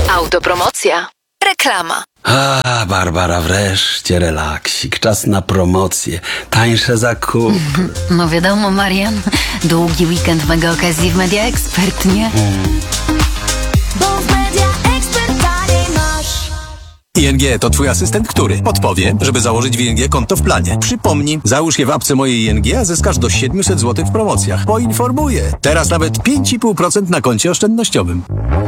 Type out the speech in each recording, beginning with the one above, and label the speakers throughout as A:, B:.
A: Autopromocja. Reklama.
B: Barbara, wreszcie relaksik. Czas na promocję. Tańsze zakupy.
C: No wiadomo, Marian. Długi weekend mega okazji w Media Expert, nie?
D: Bo w Media Expert taniej masz.
E: ING to twój asystent, który podpowie, żeby założyć w ING konto w planie. Przypomni, załóż je w apce mojej ING, a zyskasz do 700 zł w promocjach. Poinformuję. Teraz nawet 5,5% na koncie oszczędnościowym.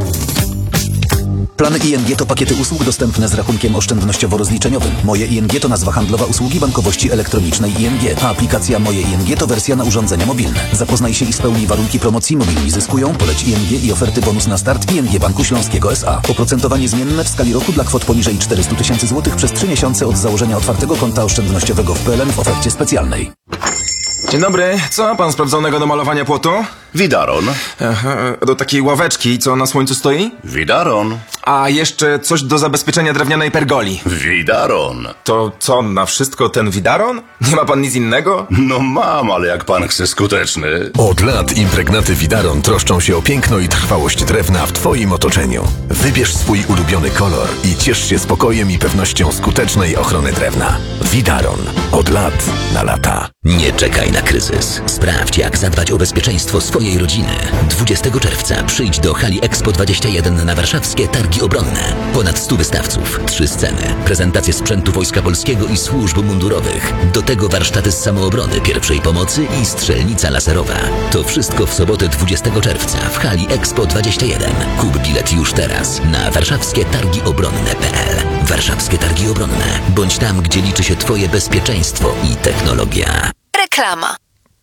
F: Plany ING to pakiety usług dostępne z rachunkiem oszczędnościowo-rozliczeniowym. Moje ING to nazwa handlowa usługi bankowości elektronicznej ING, a aplikacja Moje ING to wersja na urządzenia mobilne. Zapoznaj się i spełnij warunki promocji. Mobilni zyskują. Poleć ING i oferty bonus na start ING Banku Śląskiego S.A. Oprocentowanie zmienne w skali roku dla kwot poniżej 400 000 złotych przez 3 miesiące od założenia otwartego konta oszczędnościowego w PLN w ofercie specjalnej.
G: Dzień dobry, co ma pan sprawdzonego do malowania płotu?
H: Widaron.
G: Aha, do takiej ławeczki, co na słońcu stoi?
H: Widaron.
G: A jeszcze coś do zabezpieczenia drewnianej pergoli.
H: Widaron.
G: To co, na wszystko ten widaron? Nie ma pan nic innego?
H: No mam, ale jak pan chce skuteczny.
I: Od lat impregnaty Widaron troszczą się o piękno i trwałość drewna w twoim otoczeniu. Wybierz swój ulubiony kolor i ciesz się spokojem i pewnością skutecznej ochrony drewna. Widaron. Od lat na lata.
J: Nie czekaj na kryzys. Sprawdź, jak zadbać o bezpieczeństwo swojej rodziny. 20 czerwca przyjdź do hali Expo 21 na warszawskie Targi Obronne. Ponad 100 wystawców, 3 sceny, prezentacje sprzętu Wojska Polskiego i służb mundurowych. Do tego warsztaty z samoobrony, pierwszej pomocy i strzelnica laserowa. To wszystko w sobotę 20 czerwca w hali Expo 21. Kup bilet już teraz na warszawskietargiobronne.pl. Warszawskie Targi Obronne. Bądź tam, gdzie liczy się twoje bezpieczeństwo i technologia.
A: Reklama.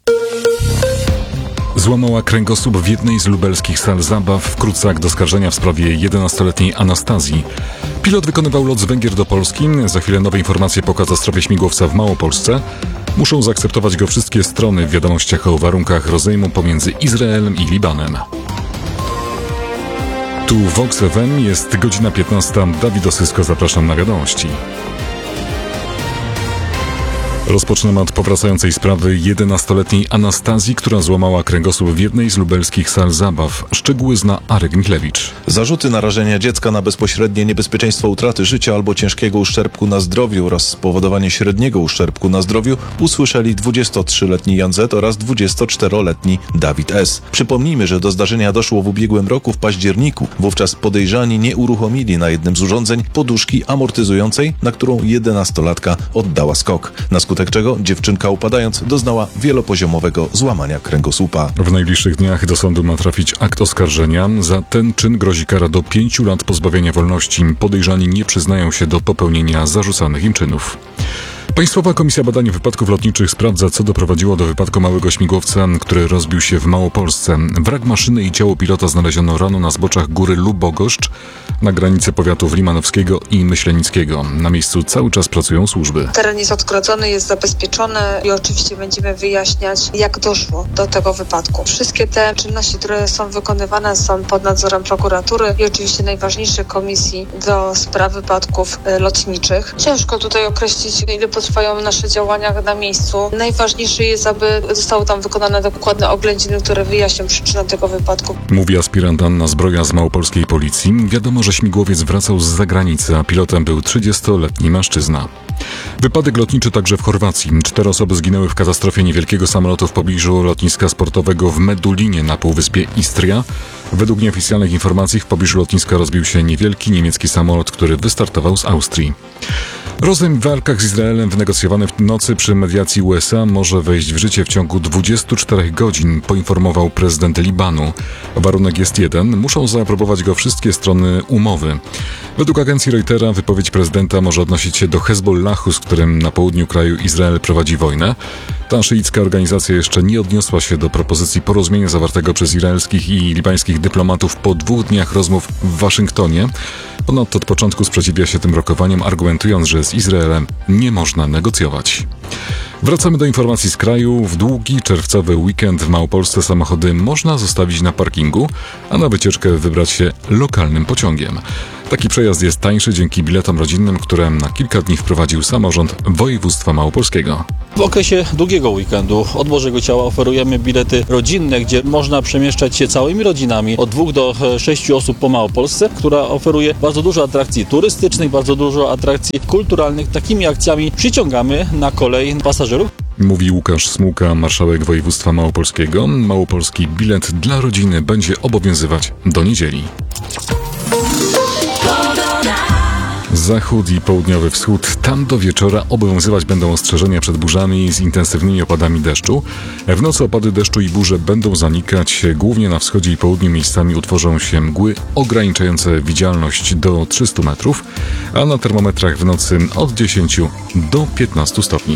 K: Złamała kręgosłup w jednej z lubelskich sal zabaw wkrótce akt oskarżenia w sprawie 11-letniej Anastazji. Pilot wykonywał lot z Węgier do Polski. Za chwilę nowe informacje po katastrofie śmigłowca w Małopolsce. Muszą zaakceptować go wszystkie strony w wiadomościach o warunkach rozejmu pomiędzy Izraelem i Libanem. Tu Vox FM, jest godzina 15. Dawid Osysko, zapraszam na wiadomości. Rozpoczynamy od powracającej sprawy 11-letniej Anastazji, która złamała kręgosłup w jednej z lubelskich sal zabaw. Szczegóły zna Arek Michlewicz.
L: Zarzuty narażenia dziecka na bezpośrednie niebezpieczeństwo utraty życia albo ciężkiego uszczerbku na zdrowiu oraz spowodowanie średniego uszczerbku na zdrowiu usłyszeli 23-letni Jan Z oraz 24-letni Dawid S. Przypomnijmy, że do zdarzenia doszło w ubiegłym roku w październiku. Wówczas podejrzani nie uruchomili na jednym z urządzeń poduszki amortyzującej, na którą 11-latka oddała skok. Na skutek czego dziewczynka upadając doznała wielopoziomowego złamania kręgosłupa.
K: W najbliższych dniach do sądu ma trafić akt oskarżenia. Za ten czyn grozi kara do 5 lat pozbawienia wolności. Podejrzani nie przyznają się do popełnienia zarzucanych im czynów. Państwowa Komisja Badań Wypadków Lotniczych sprawdza, co doprowadziło do wypadku małego śmigłowca, który rozbił się w Małopolsce. Wrak maszyny i ciało pilota znaleziono rano na zboczach góry Lubogoszcz na granicy powiatów limanowskiego i myślenickiego. Na miejscu cały czas pracują służby.
M: Teren jest odgrodzony, jest zabezpieczony i oczywiście będziemy wyjaśniać, jak doszło do tego wypadku. Wszystkie te czynności, które są wykonywane, są pod nadzorem prokuratury i oczywiście najważniejszej komisji do spraw wypadków lotniczych. Ciężko tutaj określić, ile potrwają nasze działania na miejscu. Najważniejsze jest, aby zostały tam wykonane dokładne oględziny, które wyjaśnią przyczynę tego wypadku.
K: Mówi aspirant Anna Zbroja z małopolskiej policji. Wiadomo, że śmigłowiec wracał z zagranicy, a pilotem był 30-letni mężczyzna. Wypadek lotniczy także w Chorwacji. 4 osoby zginęły w katastrofie niewielkiego samolotu w pobliżu lotniska sportowego w Medulinie na półwyspie Istria. Według nieoficjalnych informacji w pobliżu lotniska rozbił się niewielki niemiecki samolot, który wystartował z Austrii. Rozejm w walkach z Izraelem wynegocjowany w nocy przy mediacji USA może wejść w życie w ciągu 24 godzin, poinformował prezydent Libanu. Warunek jest jeden, muszą zaaprobować go wszystkie strony umowy. Według agencji Reutera wypowiedź prezydenta może odnosić się do Hezbollahu, z którym na południu kraju Izrael prowadzi wojnę. Ta szyicka organizacja jeszcze nie odniosła się do propozycji porozumienia zawartego przez izraelskich i libańskich dyplomatów po 2 dniach rozmów w Waszyngtonie. Ponadto od początku sprzeciwia się tym rokowaniom, argumentując, że z Izraelem nie można negocjować. Wracamy do informacji z kraju. W długi czerwcowy weekend w Małopolsce samochody można zostawić na parkingu, a na wycieczkę wybrać się lokalnym pociągiem. Taki przejazd jest tańszy dzięki biletom rodzinnym, które na kilka dni wprowadził samorząd województwa małopolskiego.
N: W okresie długiego weekendu od Bożego Ciała oferujemy bilety rodzinne, gdzie można przemieszczać się całymi rodzinami od 2 do 6 osób po Małopolsce, która oferuje bardzo dużo atrakcji turystycznych, bardzo dużo atrakcji kulturalnych. Takimi akcjami przyciągamy na kolej pasażerów.
K: Mówi Łukasz Smułka, marszałek województwa małopolskiego. Małopolski bilet dla rodziny będzie obowiązywać do niedzieli. Zachód i południowy wschód. Tam do wieczora obowiązywać będą ostrzeżenia przed burzami z intensywnymi opadami deszczu. W nocy opady deszczu i burze będą zanikać. Głównie na wschodzie i południu miejscami utworzą się mgły ograniczające widzialność do 300 metrów, a na termometrach w nocy od 10 do 15 stopni.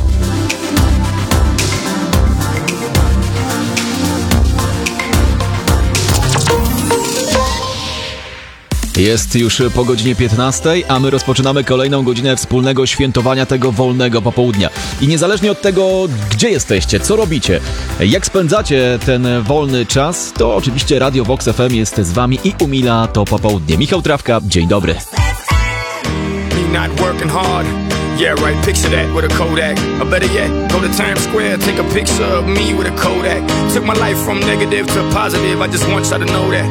O: Jest już po godzinie 15, a my rozpoczynamy kolejną godzinę wspólnego świętowania tego wolnego popołudnia. I niezależnie od tego, gdzie jesteście, co robicie, jak spędzacie ten wolny czas, to oczywiście Radio Vox FM jest z wami i umila to popołudnie. Michał Trawka, dzień dobry.
P: Yeah, right, picture that with a Kodak. Or better yet, go to Times Square, take a picture of me with a Kodak. Took my life from negative to positive, I just want y'all to know that